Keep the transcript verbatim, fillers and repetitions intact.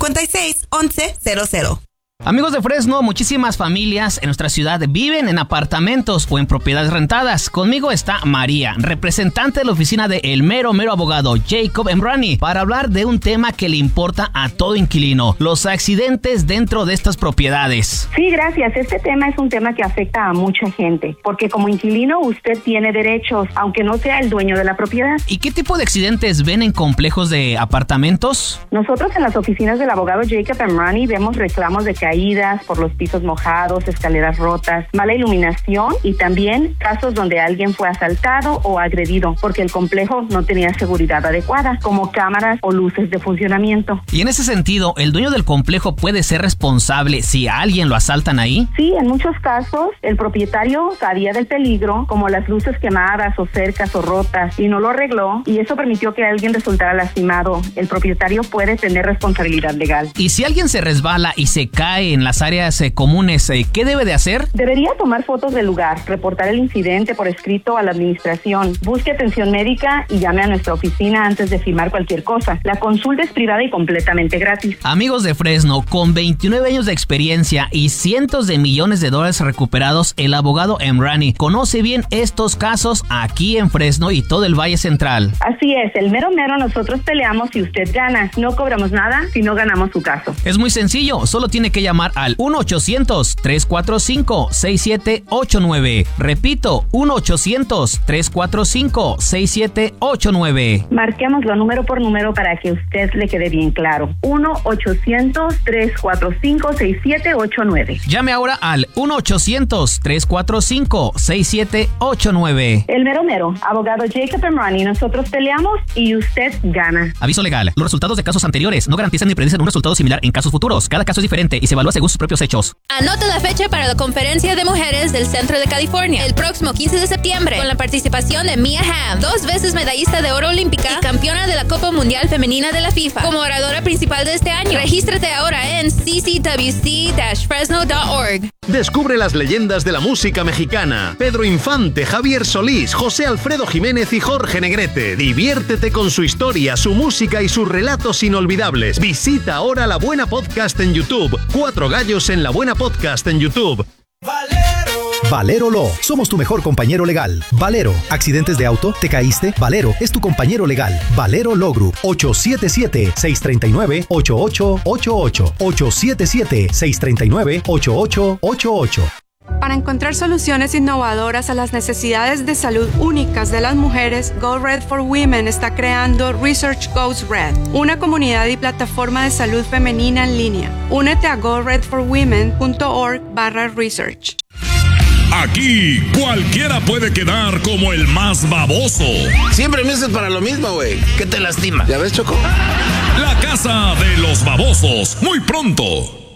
cincuenta y seis, once cero cero. Amigos de Fresno, muchísimas familias en nuestra ciudad viven en apartamentos o en propiedades rentadas. Conmigo está María, representante de la oficina de el mero mero abogado Jacob Emrani, para hablar de un tema que le importa a todo inquilino: los accidentes dentro de estas propiedades. Sí, gracias. Este tema es un tema que afecta a mucha gente, porque como inquilino usted tiene derechos, aunque no sea el dueño de la propiedad. ¿Y qué tipo de accidentes ven en complejos de apartamentos? Nosotros en las oficinas del abogado Jacob Emrani vemos reclamos de caídas por los pisos mojados, escaleras rotas, mala iluminación y también casos donde alguien fue asaltado o agredido porque el complejo no tenía seguridad adecuada, como cámaras o luces de funcionamiento. Y en ese sentido, ¿el dueño del complejo puede ser responsable si a alguien lo asaltan ahí? Sí, en muchos casos el propietario sabía del peligro, como las luces quemadas o cercas o rotas, y no lo arregló, y eso permitió que alguien resultara lastimado. El propietario puede tener responsabilidad legal. Y si alguien se resbala y se cae en las áreas eh, comunes, eh, ¿qué debe de hacer? Debería tomar fotos del lugar, reportar el incidente por escrito a la administración, busque atención médica y llame a nuestra oficina antes de firmar cualquier cosa. La consulta es privada y completamente gratis. Amigos de Fresno, con veintinueve años de experiencia y cientos de millones de dólares recuperados, el abogado Emrani conoce bien estos casos aquí en Fresno y todo el Valle Central. Así es, el mero mero nosotros peleamos y usted gana. No cobramos nada si no ganamos su caso. Es muy sencillo, solo tiene que llamar al uno ochocientos, tres cuatro cinco, seis siete ocho nueve. Repito, uno ochocientos, tres cuatro cinco, seis siete ocho nueve. Marquémoslo número por número para que a usted le quede bien claro. uno ochocientos, tres cuatro cinco, seis siete ocho nueve. Llame ahora al uno ochocientos, tres cuatro cinco, seis siete ocho nueve. El mero mero, abogado Jacob Emrani, nosotros peleamos y usted gana. Aviso legal: los resultados de casos anteriores no garantizan ni predicen un resultado similar en casos futuros. Cada caso es diferente y se evalúa según sus propios hechos. Anota la fecha para la Conferencia de Mujeres del Centro de California el próximo quince de septiembre, con la participación de Mia Hamm, dos veces medallista de oro olímpica y campeona de la Copa Mundial Femenina de la FIFA, como oradora principal de este año. Regístrate ahora en c c w c dash fresno dot org. Descubre las leyendas de la música mexicana: Pedro Infante, Javier Solís, José Alfredo Jiménez y Jorge Negrete. Diviértete con su historia, su música y sus relatos inolvidables. Visita ahora La Buena Podcast en YouTube. Cuatro gallos en La Buena Podcast en YouTube. Valero. Valero Law. Somos tu mejor compañero legal. Valero. ¿Accidentes de auto? ¿Te caíste? Valero es tu compañero legal. Valero Law Group. ocho siete siete, seis tres nueve, ocho ocho ocho ocho. ocho siete siete, seis tres nueve, ocho ocho ocho ocho. Para encontrar soluciones innovadoras a las necesidades de salud únicas de las mujeres, Go Red for Women está creando Research Goes Red, una comunidad y plataforma de salud femenina en línea. Únete a go red for women punto org barra research. Aquí cualquiera puede quedar como el más baboso. Siempre me haces para lo mismo, güey. ¿Qué te lastima? ¿Ya ves, Choco? La Casa de los Babosos, muy pronto.